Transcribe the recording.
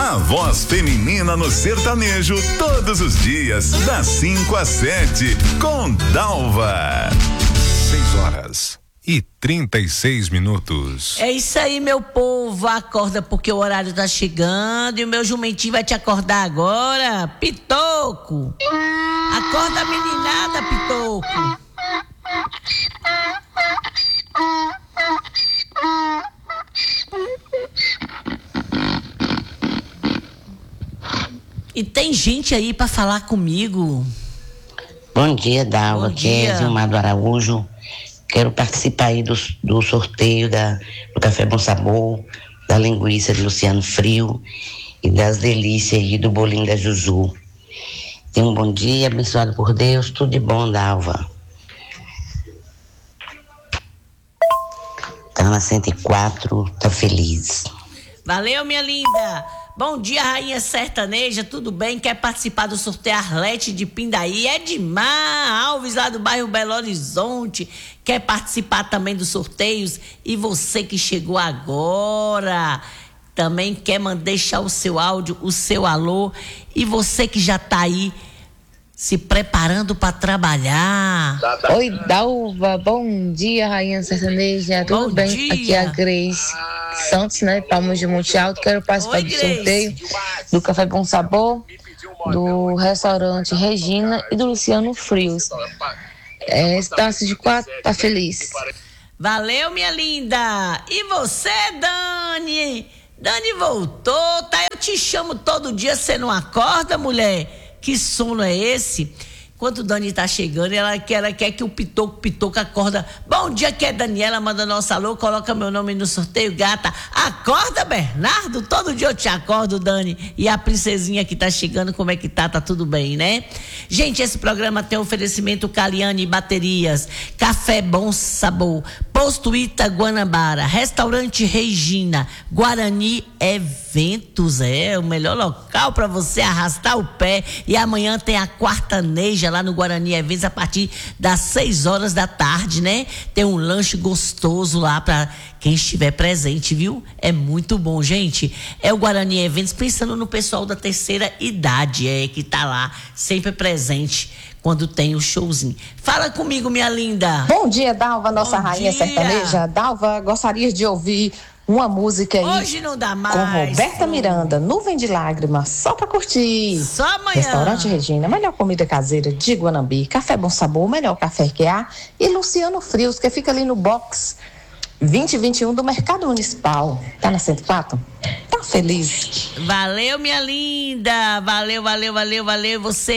A voz feminina no sertanejo, todos os dias, das 5 às 7, com Dalva. 6h36. É isso aí, meu povo. Acorda porque o horário tá chegando e o meu jumentinho vai te acordar agora. Pitoco! Acorda, meninada, Pitoco! E tem gente aí pra falar comigo. Bom dia, Dalva. Bom Aqui é dia. Zilmar do Araújo. Quero participar aí do sorteio do Café Bom Sabor, da linguiça de Luciano Frio e das delícias aí do bolinho da Juju. Tenha um bom dia, abençoado por Deus. Tudo de bom, Dalva. Tá na 104, tá feliz. Valeu, minha linda. Bom dia, rainha sertaneja, tudo bem? Quer participar do sorteio Arlete de Pindaí? Edmar Alves, lá do bairro Belo Horizonte, quer participar também dos sorteios? E você que chegou agora, também quer deixar o seu áudio, o seu alô? E você que já tá aí se preparando para trabalhar? Oi, Dalva, bom dia, rainha sertaneja, tudo Bom bem? dia. Aqui é a Grace Santos, né, Palmas de Monte Alto. Quero participar Oi, do Grace. sorteio do Café Bom Sabor, do restaurante Regina e do Luciano Frios. Estácio de 4, tá feliz. Valeu, minha linda. E você, Dani? Dani voltou, tá? Eu te chamo todo dia, você não acorda, mulher? Que sono é esse? Enquanto o Dani tá chegando, ela quer que o Pitoco acorda. Bom dia, que é Daniela, manda nosso alô, coloca meu nome no sorteio, gata. Acorda, Bernardo? Todo dia eu te acordo, Dani. E a princesinha que tá chegando, como é que tá? Tá tudo bem, né? Gente, esse programa tem oferecimento Caliane Baterias, Café Bom Sabor, Posto Ita Guanabara, Restaurante Regina, Guarani Eventos, o melhor local para você arrastar o pé. E amanhã tem a Quartaneja lá no Guarani Eventos a partir das 6 horas da tarde, né? Tem um lanche gostoso lá para quem estiver presente, viu? É muito bom, gente. É o Guarani Eventos, pensando no pessoal da terceira idade, que tá lá sempre presente quando tem o showzinho. Fala comigo, minha linda. Bom dia, Dalva, nossa rainha dia. sertaneja. Dalva, gostaria de ouvir uma música aí Hoje não dá mais. com Roberta Miranda, Nuvem de Lágrimas, só pra curtir. Só amanhã. Restaurante Regina, melhor comida caseira de Guanambi, Café Bom Sabor, melhor café que há, e Luciano Frios, que fica ali no box 2021 do Mercado Municipal. Tá na 104? Tá feliz. Valeu, minha linda. Valeu. Você